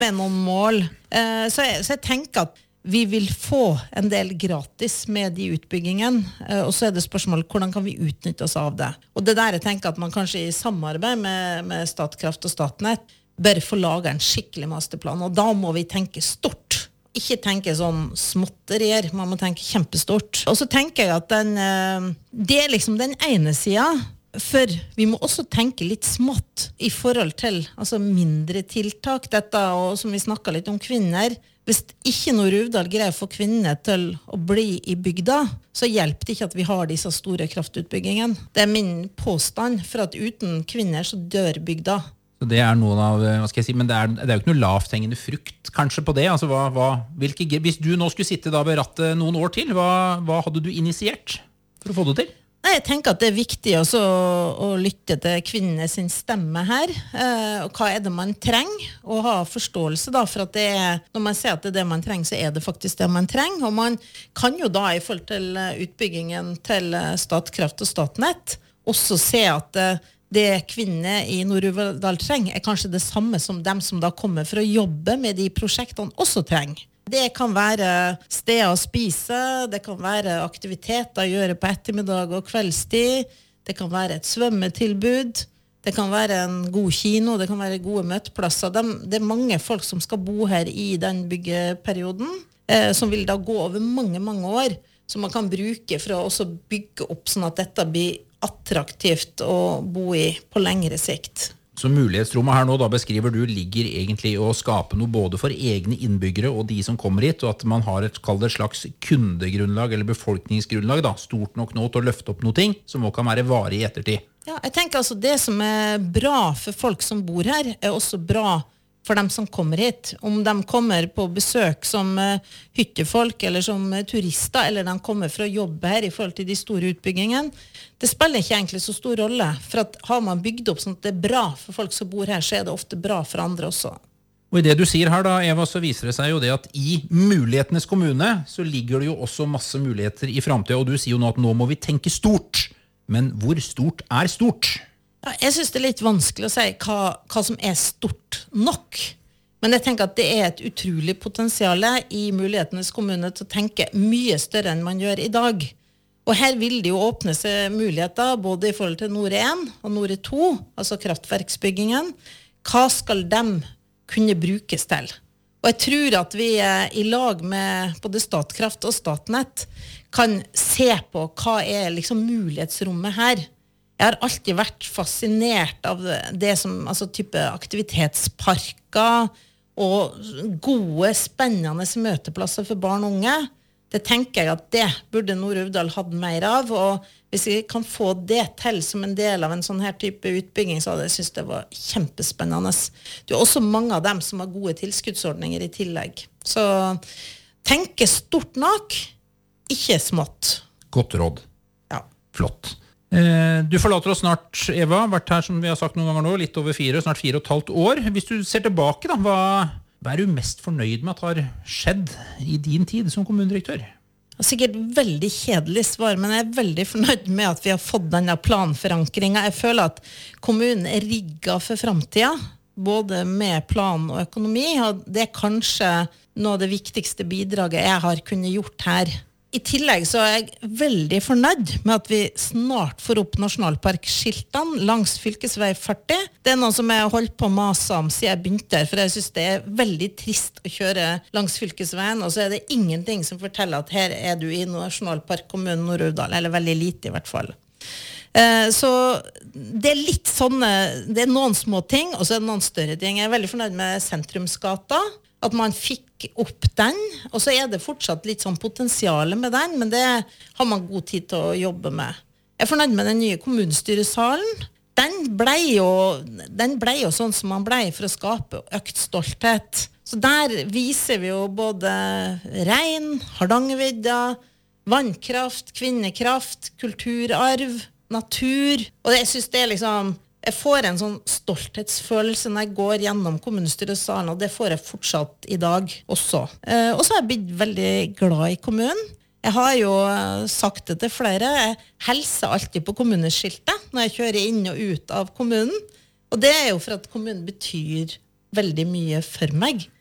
med noen mål. Så jeg tenker at vi vil få en del gratis med de utbyggingen, og så det spørsmål hvordan kan vi utnytte oss av det. Og det der jeg tenker at man kanskje i samarbeid med Statkraft og Statnett bør få lage en skikkelig masterplan, og da må vi tenke stort. Ikke tenke sånn småtterier, man må tenke kjempestort. Og så tenker jeg at det liksom den ene siden, for vi må også tenke litt smått i forhold til altså mindre tiltak, dette, og som vi snakket litt om kvinner. Hvis ikke Nord-Uvdal greier å få kvinnene til å bli i bygda, så hjelper det ikke at vi har disse store kraftutbyggingen. Det min påstand, for at uten kvinner så dør bygda. Så det noen av, hva skal jeg si, men det jo ikke noe lavthengende frukt kanskje på det. Altså, hvis du nå skulle sitte da ved rattet noen år til, hva hadde du initiert for å få det til? Nei, jeg tenker at det viktig også å lytte til kvinnene sin stemme her, og hva det man trenger, og ha forståelse da, for at når man ser at det det man trenger, så det faktisk det man trenger, og man kan jo da i forhold til utbyggingen til Statkraft og Statnett også se at det kvinner i Nord-Uvdal trenger kanskje det samme som dem som da kommer for å jobbe med de prosjektene også trenger. Det kan være steder å spise, det kan være aktiviteter å gjøre på ettermiddag og kveldstid, det kan være et svømmetilbud, det kan være en god kino, det kan være gode møteplasser. Det mange folk som skal bo her i den byggeperioden, som vil da gå over mange, mange år, som man kan bruke for å også bygge opp sånn at dette blir attraktivt å bo i på lengre sikt. Så mulighetsrommet her nå da beskriver du ligger egentlig å skape noe både for egne innbyggere og de som kommer hit, og at man har et slags kundegrunnlag eller befolkningsgrunnlag da, stort nok nå til å løfte opp noe ting som også kan være varig i ettertid. Ja, jeg tenker altså det som bra for folk som bor her også bra for dem som kommer hit. Om de kommer på besøk som hyttefolk eller som turister, eller de kommer for å jobbe her i forhold til de store utbyggingene, det spiller ikke egentlig så stor rolle, for at har man bygd opp sånn at det bra for folk som bor her, så det ofte bra for andre også. Og i det du sier her da, Eva, så viser det seg jo det at i mulighetenes kommune så ligger det jo også masse muligheter i fremtiden, og du sier jo nå at nå må vi tenke stort. Men hvor stort stort? Ja, jeg synes det litt vanskelig å si hva som stort nok. Men jeg tenker at det et utrolig potensial i mulighetenes kommune til å tenke mye større enn man gjør i dag. Og her vil det jo åpne seg muligheter både i forhold til Nord 1 og Nord 2, altså kraftverksbyggingen. Hva skal de kunne brukes til? Og jeg tror at vi i lag med både Statkraft og Statnett kan se på hva liksom mulighetsrommet her. Jeg har alltid vært fascinert av det som altså type aktivitetsparker og gode, spennende møteplasser for barn og unge. Det tenker jeg at det burde Nord-Uvdal hatt mer av, og hvis vi kan få det til som en del av en sånn her type utbygging, så hadde jeg synes det var kjempespennende. Det også mange av dem som har gode tilskuddsordninger i tillegg. Så tenke stort nok, ikke smått. Godt råd. Ja. Flott. Du forlater oss snart, Eva, vært her som vi har sagt noen ganger nå, litt over 4, snart 4,5 år. Hvis du ser tilbake da, hva du mest fornøyd med at har skjedd i din tid som kommunedirektør? Sikkert veldig kjedelig svar, men jeg veldig fornøyd med at vi har fått denne planforankringen. Jeg føler at kommunen rigget for fremtiden, både med plan og økonomi, og det kanskje noe av det viktigste bidraget jeg har kunnet gjort her. I tillegg så jeg veldig fornøyd med at vi snart får opp nasjonalparkskiltene langs fylkesvei 40. Det noe som jeg har holdt på masa om siden jeg begynte her, for jeg synes det veldig trist å kjøre langs fylkesveien, og så det ingenting som forteller at her du i nasjonalparkkommunen Nord-Uvdal, eller veldig lite i hvert fall. Så det litt sånne, det noen små ting, og så det noen større ting. Jeg veldig fornøyd med sentrumsgata, at man fikk opp den, og så det fortsatt litt sånn potensiale med den, men det har man god tid til å jobbe med. Jeg fornøyd med den nye kommunestyresalen. Den ble jo sånn som man ble for å skape økt stolthet. Så der viser vi jo både rein, Hardangervidda, vannkraft, kvinnekraft, kulturarv, natur, og jeg synes det liksom jeg får en sånn stolthetsfølelse når jeg går gjennom kommunestyresalen, og det får jeg fortsatt i dag også. Og så har jeg blitt veldig glad i kommunen. Jeg har jo sagt det til flere, jeg hilser alltid på kommuneskiltet når jeg kjører inn og ut av kommunen, og det jo for at kommunen betyr veldig mye for meg.